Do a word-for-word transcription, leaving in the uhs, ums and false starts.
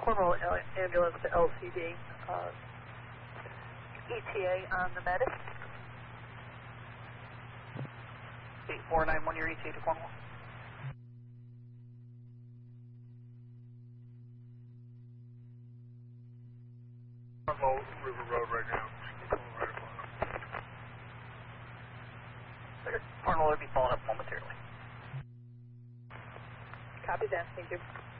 Cornwall ambulance to L C D. Uh, E T A on the medic. eight four nine one, your E T A to Cornwall. Cornwall River Road right now. Right upon them. Cornwall will be following up momentarily. Copy that. Thank you.